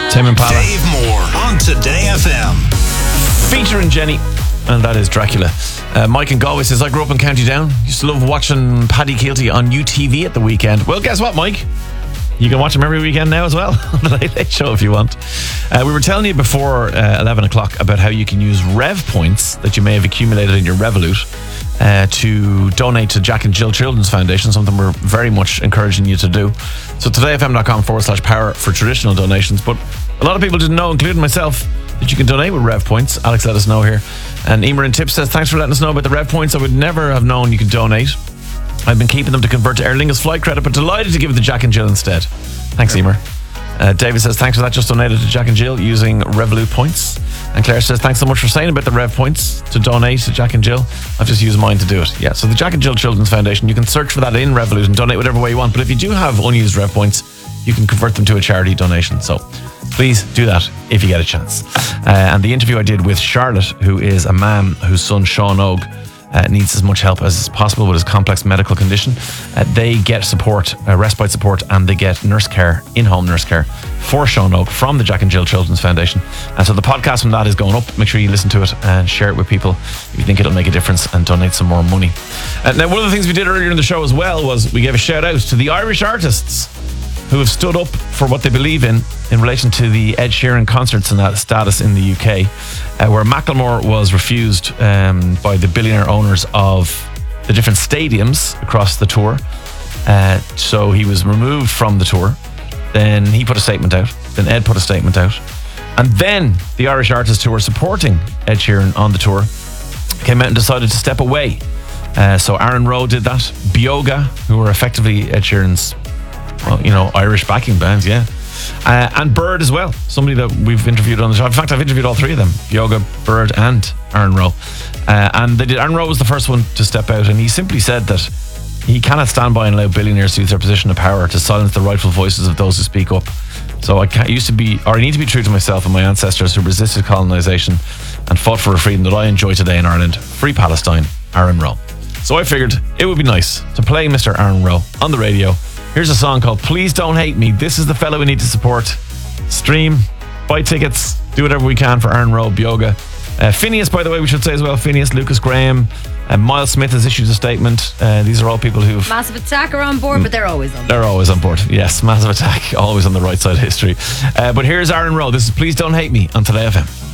Tame Impala. Dave Moore on Today FM. Featuring Jenny, and that is Dracula. Mike in Galway says, I grew up in County Down. Used to love watching Paddy Keelty on UTV at the weekend. Well, guess what, Mike? You can watch him every weekend now as well on the Late Late Show if you want. We were telling you before 11 o'clock about how you can use Rev points that you may have accumulated in your Revolut to donate to Jack and Jill Children's Foundation, something we're very much encouraging you to do. So todayfm.com/power for traditional donations. But a lot of people didn't know, including myself, that you can donate with Rev points. Alex let us know here. And Emer in Tips says, thanks for letting us know about the Rev points. I would never have known you could donate. I've been keeping them to convert to Aer Lingus flight credit, but delighted to give it to Jack and Jill instead. Thanks, Emer. David says, thanks for that, just donated to Jack and Jill using Revolut points. And Claire says, thanks so much for saying about the Rev points to donate to Jack and Jill. I've just used mine to do it. Yeah, so the Jack and Jill Children's Foundation, you can search for that in Revolut and donate whatever way you want. But if you do have unused Rev points, you can convert them to a charity donation. So please do that if you get a chance. And the interview I did with Charlotte, who is a mum whose son, Sean Og, needs as much help as possible with his complex medical condition. They get support, respite support, and they get nurse care, in-home nurse care for Sean Og from the Jack and Jill Children's Foundation. And so the podcast from that is going up. Make sure you listen to it and share it with people if you think it'll make a difference, and donate some more money. Now, one of the things we did earlier in the show as well was we gave a shout out to the Irish artists who have stood up for what they believe in relation to the Ed Sheeran concerts and that status in the UK, where Macklemore was refused by the billionaire owners of the different stadiums across the tour. So he was removed from the tour. Then he put a statement out. Then Ed put a statement out. And then the Irish artists who were supporting Ed Sheeran on the tour came out and decided to step away. So Aaron Rowe did that. Bioga, who were effectively Ed Sheeran's Irish backing bands, yeah. And Bird as well, somebody that we've interviewed on the show. In fact, I've interviewed all three of them, Bioga, Bird and Aaron Rowe. And they did. Aaron Rowe was the first one to step out, and he simply said that he cannot stand by and allow billionaires to use their position of power to silence the rightful voices of those who speak up. So I need to be true to myself and my ancestors who resisted colonisation and fought for a freedom that I enjoy today in Ireland. Free Palestine, Aaron Rowe. So I figured it would be nice to play Mr. Aaron Rowe on the radio. Here's a song called Please Don't Hate Me. This is the fellow we need to support. Stream, buy tickets, do whatever we can for Aaron Rowe, Bioga. Phineas, by the way, we should say as well, Phineas, Lucas Graham, Miles Smith has issued a statement. These are all people who've... Massive Attack are on board, but they're always on board. They're always on board, yes. Massive Attack, always on the right side of history. But here's Aaron Rowe. This is Please Don't Hate Me on Today FM.